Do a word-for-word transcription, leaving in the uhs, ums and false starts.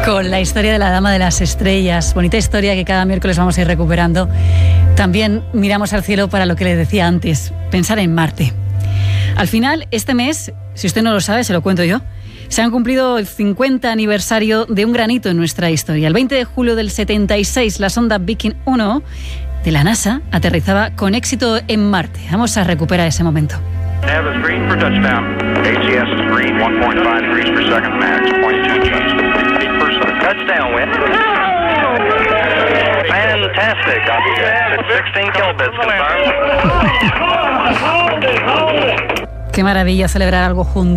Con la historia de la Dama de las Estrellas, bonita historia que cada miércoles vamos a ir recuperando. También miramos al cielo para lo que les decía antes, pensar en Marte. Al final, este mes, si usted no lo sabe, se lo cuento yo, se han cumplido el cincuenta aniversario de un gran hito en nuestra historia. El veinte de julio del setenta y seis, la sonda Viking uno de la NASA aterrizaba con éxito en Marte. Vamos a recuperar ese momento. Green for touchdown. A C S is green, one point five degrees per second, max, zero point two touchdown. Touchdown win. Fantastic. sixteen kilobits confirmed. Qué maravilla celebrar algo juntos.